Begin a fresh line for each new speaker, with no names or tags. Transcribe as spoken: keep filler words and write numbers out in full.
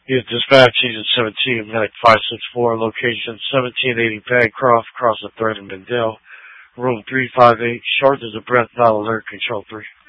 You dispatch Agent seventeen, Medic five six four, location seventeen eighty Bancroft, across the thread in Mendale, room three five eight, shortness of breath, not alert, control three.